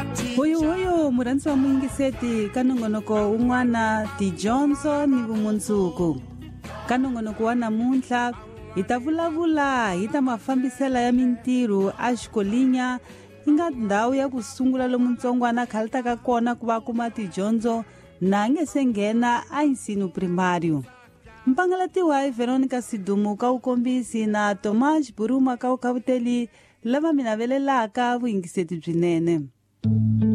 Huyu murhandzi wa muingiseti ka nongonoko un'wana tidyondzo ni vumundzuku. Ka nongonoko wa namuntlha hi ta vulavula hi ta mafambiselo ya mintirho a xikolinya yi nga ndhawu ya ku sungula lomu ntsongwana khalitaka kona ku va kuma tidyondzo na nge se nghena a ensino primário. Mpangalatiwa hi Veronica Sidumu ka ukombisi na Tomas Buruma ka ukavuteli lava minavelelaka vuingiseti byinene.